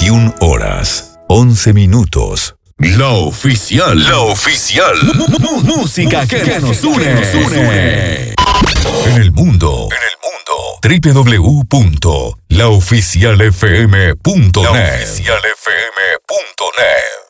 21 horas, 11 minutos. La oficial. Música que nos une. En el mundo. www.laoficialfm.net.